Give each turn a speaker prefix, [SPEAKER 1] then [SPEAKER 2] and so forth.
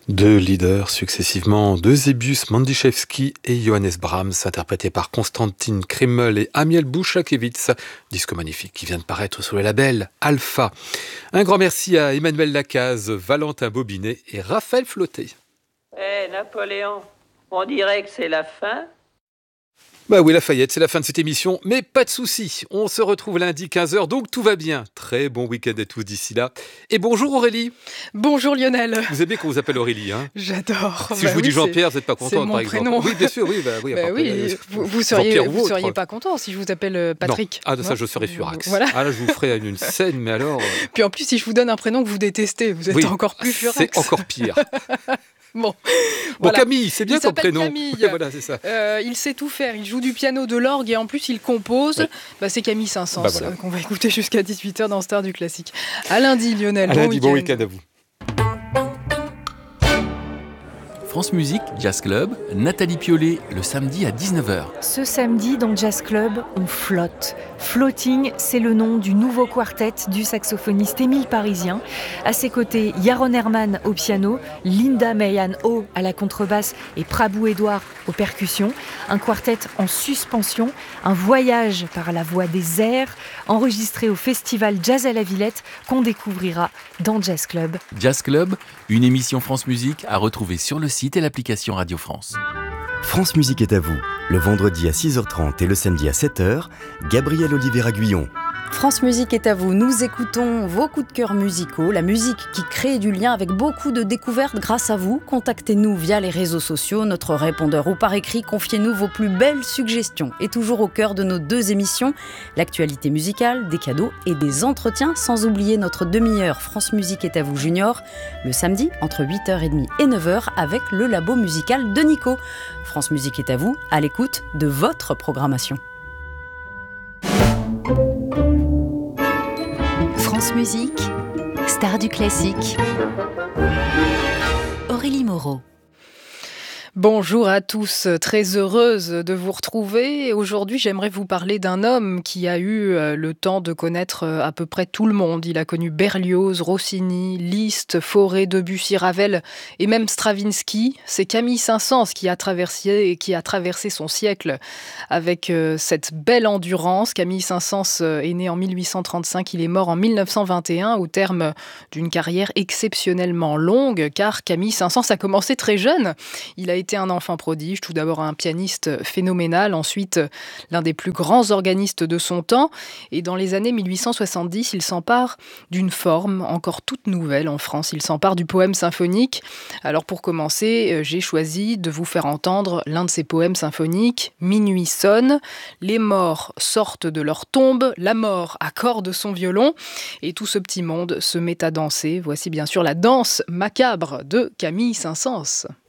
[SPEAKER 1] Deux leaders successivement, Eusebius Mandiszewski et Johannes Brahms, interprétés par Konstantin Krimmel et Amiel Bouchakevitz. Disque magnifique qui vient de paraître sous le label Alpha. Un grand merci à Emmanuel Lacaze, Valentin Bobinet et Raphaël Flauté.
[SPEAKER 2] Napoléon, on dirait que c'est la fin.
[SPEAKER 1] Bah oui, Lafayette, c'est la fin de cette émission, mais pas de soucis. On se retrouve lundi 15h, donc tout va bien. Très bon week-end à tous d'ici là. Et bonjour Aurélie.
[SPEAKER 3] Bonjour Lionel.
[SPEAKER 1] Vous aimez qu'on vous appelle Aurélie, hein?
[SPEAKER 3] J'adore.
[SPEAKER 1] Si je vous dis Jean-Pierre, vous n'êtes pas content,
[SPEAKER 3] par
[SPEAKER 1] exemple.
[SPEAKER 3] Prénom.
[SPEAKER 1] Oui, bien sûr, oui.
[SPEAKER 3] Vous seriez pas content si je vous appelle Patrick.
[SPEAKER 1] Non. Ah, ça, je serais furax.
[SPEAKER 3] Voilà.
[SPEAKER 1] Ah là, je vous ferai une scène, mais alors...
[SPEAKER 3] Puis en plus, si je vous donne un prénom que vous détestez, vous êtes encore plus furax.
[SPEAKER 1] C'est encore pire.
[SPEAKER 3] Bon,
[SPEAKER 1] voilà. Camille, c'est bien comme prénom.
[SPEAKER 3] Camille.
[SPEAKER 1] Voilà, c'est ça.
[SPEAKER 3] Il sait tout faire. Il joue du piano, de l'orgue et en plus il compose. Oui. C'est Camille Saint-Saëns qu'on va écouter jusqu'à 18h dans Star du Classique. À lundi, Lionel.
[SPEAKER 1] Bon week-end à vous.
[SPEAKER 4] France Musique, Jazz Club, Nathalie Piollet, le samedi à 19h.
[SPEAKER 5] Ce samedi, dans Jazz Club, on flotte. Floating, c'est le nom du nouveau quartet du saxophoniste Émile Parisien. À ses côtés, Yaron Herman au piano, Linda Mayan-Ho à la contrebasse et Prabhu Edouard aux percussions. Un quartet en suspension, un voyage par la voie des airs, enregistré au festival Jazz à la Villette qu'on découvrira dans Jazz Club.
[SPEAKER 4] Jazz Club, une émission France Musique à retrouver sur le site et l'application Radio France.
[SPEAKER 6] France Musique est à vous, le vendredi à 6h30 et le samedi à 7h, Gabriel Olivier-Aguillon.
[SPEAKER 7] France Musique est à vous, nous écoutons vos coups de cœur musicaux, la musique qui crée du lien avec beaucoup de découvertes grâce à vous. Contactez-nous via les réseaux sociaux, notre répondeur ou par écrit, confiez-nous vos plus belles suggestions. Et toujours au cœur de nos deux émissions, l'actualité musicale, des cadeaux et des entretiens, sans oublier notre demi-heure France Musique est à vous Junior, le samedi entre 8h30 et 9h avec le labo musical de Nico. France Musique est à vous, à l'écoute de votre programmation.
[SPEAKER 5] France Musique, Star du Classique. Aurélie Moreau.
[SPEAKER 3] Bonjour à tous, très heureuse de vous retrouver. Aujourd'hui, j'aimerais vous parler d'un homme qui a eu le temps de connaître à peu près tout le monde. Il a connu Berlioz, Rossini, Liszt, Fauré, Debussy, Ravel et même Stravinsky. C'est Camille Saint-Saëns qui a traversé son siècle avec cette belle endurance. Camille Saint-Saëns est né en 1835, il est mort en 1921 au terme d'une carrière exceptionnellement longue car Camille Saint-Saëns a commencé très jeune. Il a été un enfant prodige, tout d'abord un pianiste phénoménal, ensuite l'un des plus grands organistes de son temps. Et dans les années 1870, il s'empare d'une forme encore toute nouvelle en France. Il s'empare du poème symphonique. Alors pour commencer, j'ai choisi de vous faire entendre l'un de ses poèmes symphoniques. Minuit sonne, les morts sortent de leur tombe, la mort accorde son violon et tout ce petit monde se met à danser. Voici bien sûr la danse macabre de Camille Saint-Saëns.